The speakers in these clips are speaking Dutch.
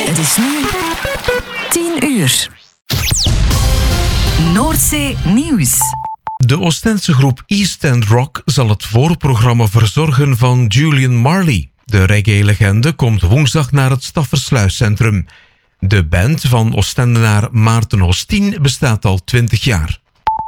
Het is nu 10 uur. Noordzee Nieuws. De Oostendse groep East End Rock zal het voorprogramma verzorgen van Julian Marley. De reggae-legende komt woensdag naar het Staffersluiscentrum. De band van Oostendenaar Maarten Hostien bestaat al 20 jaar.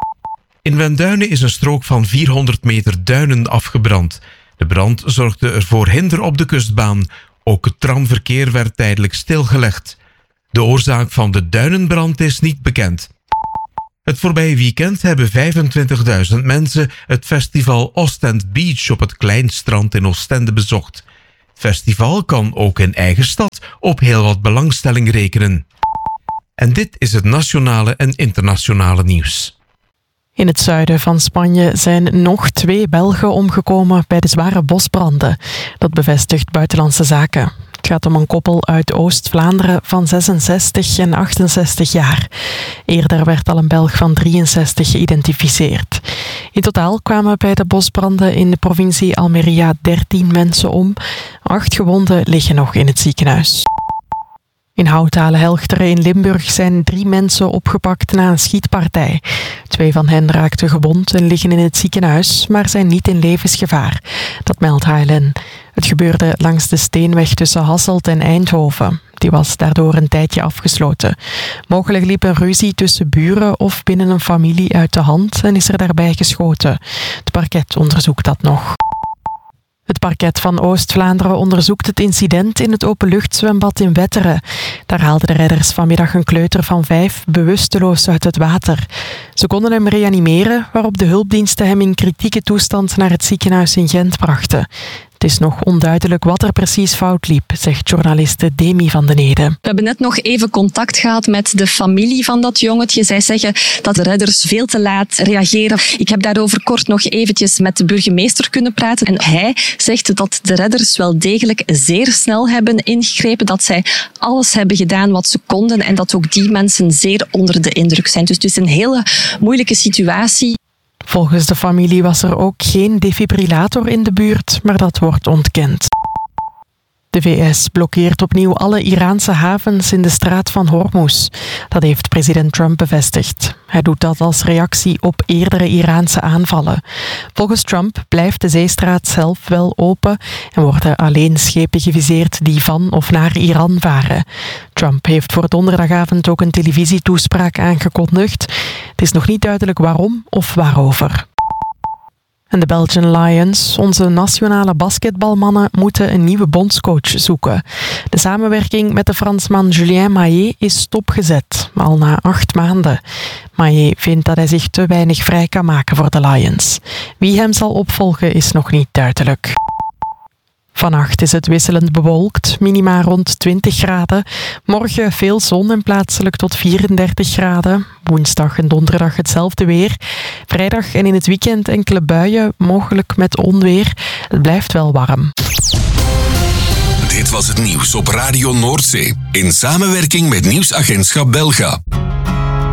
In Wenduinen is een strook van 400 meter duinen afgebrand. De brand zorgde er voor hinder op de kustbaan. Ook het tramverkeer werd tijdelijk stilgelegd. De oorzaak van de duinenbrand is niet bekend. Het voorbije weekend hebben 25.000 mensen het festival Ostend Beach op het Kleinstrand in Oostende bezocht. Het festival kan ook in eigen stad op heel wat belangstelling rekenen. En dit is het nationale en internationale nieuws. In het zuiden van Spanje zijn nog 2 Belgen omgekomen bij de zware bosbranden. Dat bevestigt Buitenlandse Zaken. Het gaat om een koppel uit Oost-Vlaanderen van 66 en 68 jaar. Eerder werd al een Belg van 63 geïdentificeerd. In totaal kwamen bij de bosbranden in de provincie Almería 13 mensen om. 8 gewonden liggen nog in het ziekenhuis. In Houthalen-Helchteren in Limburg zijn 3 mensen opgepakt na een schietpartij. 2 van hen raakten gewond en liggen in het ziekenhuis, maar zijn niet in levensgevaar. Dat meldt HLN. Het gebeurde langs de steenweg tussen Hasselt en Eindhoven. Die was daardoor een tijdje afgesloten. Mogelijk liep een ruzie tussen buren of binnen een familie uit de hand en is er daarbij geschoten. Het parket onderzoekt dat nog. Het parket van Oost-Vlaanderen onderzoekt het incident in het openluchtzwembad in Wetteren. Daar haalden de redders vanmiddag een kleuter van 5 bewusteloos uit het water. Ze konden hem reanimeren, waarop de hulpdiensten hem in kritieke toestand naar het ziekenhuis in Gent brachten. Het is nog onduidelijk wat er precies fout liep, zegt journaliste Demi van den Ede. We hebben net nog even contact gehad met de familie van dat jongetje. Zij zeggen dat de redders veel te laat reageren. Ik heb daarover kort nog eventjes met de burgemeester kunnen praten. En hij zegt dat de redders wel degelijk zeer snel hebben ingegrepen. Dat zij alles hebben gedaan wat ze konden. En dat ook die mensen zeer onder de indruk zijn. Dus het is een hele moeilijke situatie. Volgens de familie was er ook geen defibrillator in de buurt, maar dat wordt ontkend. De VS blokkeert opnieuw alle Iraanse havens in de straat van Hormuz. Dat heeft president Trump bevestigd. Hij doet dat als reactie op eerdere Iraanse aanvallen. Volgens Trump blijft de zeestraat zelf wel open en worden alleen schepen geviseerd die van of naar Iran varen. Trump heeft voor donderdagavond ook een televisietoespraak aangekondigd. Het is nog niet duidelijk waarom of waarover. En de Belgian Lions, onze nationale basketbalmannen, moeten een nieuwe bondscoach zoeken. De samenwerking met de Fransman Julien Maillet is stopgezet, al na 8 maanden. Maillet vindt dat hij zich te weinig vrij kan maken voor de Lions. Wie hem zal opvolgen is nog niet duidelijk. Vannacht is het wisselend bewolkt, minima rond 20 graden. Morgen veel zon en plaatselijk tot 34 graden. Woensdag en donderdag hetzelfde weer. Vrijdag en in het weekend enkele buien, mogelijk met onweer. Het blijft wel warm. Dit was het nieuws op Radio Noordzee. In samenwerking met Nieuwsagentschap Belga.